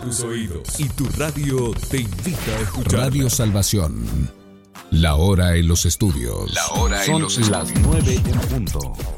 tus oídos y tu radio te invita a escuchar. Radio Salvación. La hora en los estudios. Son las 9 en punto.